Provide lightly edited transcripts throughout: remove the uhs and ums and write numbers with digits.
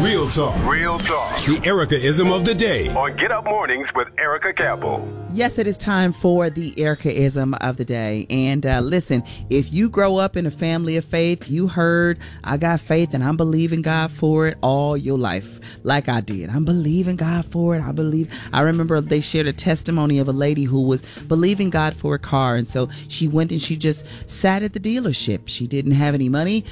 Real talk. Real talk. The Erica-ism of the day. On Get Up Mornings with Erica Campbell. Yes, it is time for the Erica-ism of the day. And listen, if you grow up in a family of faith, you heard, I got faith and I'm believing God for it all your life, like I did. I'm believing God for it. I remember they shared a testimony of a lady who was believing God for a car. And so she went and she just sat at the dealership. She didn't have any money.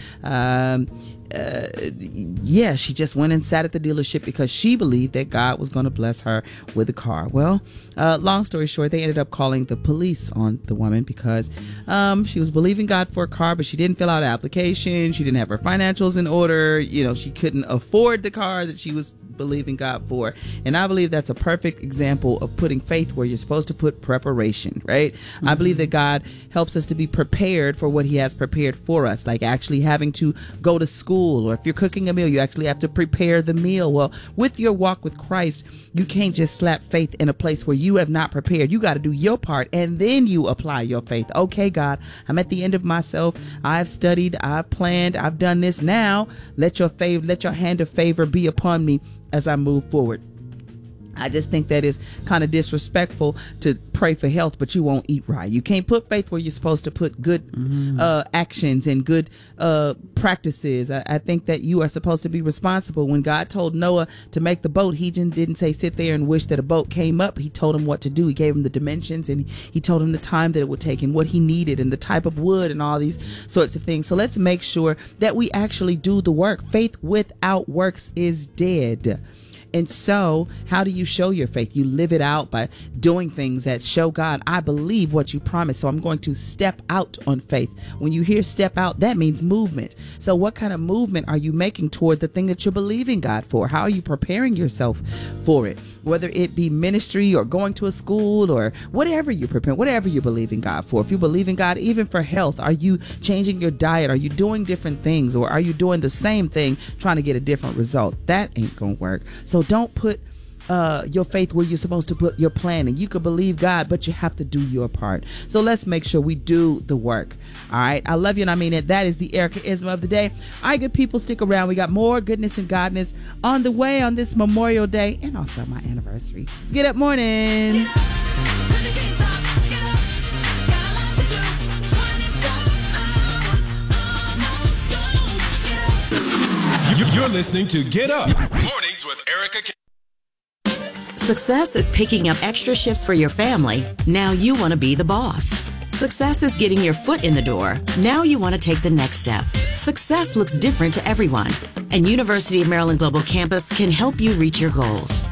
She just went and sat at the dealership because she believed that God was going to bless her with a car. Well, long story short, they ended up calling the police on the woman because she was believing God for a car, but she didn't fill out an application. She didn't have her financials in order. You know, she couldn't afford the car that she was believing God for. And I believe that's a perfect example of putting faith where you're supposed to put preparation, right? Mm-hmm. I believe that God helps us to be prepared for what he has prepared for us, like actually having to go to school, or if you're cooking a meal, you actually have to prepare the meal. Well, with your walk with Christ, you can't just slap faith in a place where you have not prepared. You got to do your part and then you apply your faith. Okay, God, I'm at the end of myself. I've studied, I've planned, I've done this. Now let your hand of favor be upon me as I move forward. I just think that is kind of disrespectful to pray for health, but you won't eat right. You can't put faith where you're supposed to put good actions and good practices. I think that you are supposed to be responsible. When God told Noah to make the boat, he didn't say sit there and wish that a boat came up. He told him what to do. He gave him the dimensions, and he told him the time that it would take and what he needed and the type of wood and all these sorts of things. So let's make sure that we actually do the work. Faith without works is dead. And so how do you show your faith? You live it out by doing things that show God, I believe what you promised, so I'm going to step out on faith. When you hear step out, that means movement. So what kind of movement are you making toward the thing that you're believing God for? How are you preparing yourself for it? Whether it be ministry or going to a school or whatever you're preparing, whatever you're believing God for. If you believe in God, even for health, are you changing your diet? Are you doing different things, or are you doing the same thing trying to get a different result? That ain't gonna work. So don't put your faith where you're supposed to put your planning. You could believe God, but you have to do your part. So let's make sure we do the work. All right. I love you and I mean it. That is the Erica-ism of the day. All right, good people, stick around. We got more goodness and godness on the way on this Memorial Day and also my anniversary. Let's Get Up Mornings. You're listening to Get Up Mornings with Erica. Success is picking up extra shifts for your family. Now you want to be the boss. Success is getting your foot in the door. Now you want to take the next step. Success looks different to everyone, and University of Maryland Global Campus can help you reach your goals.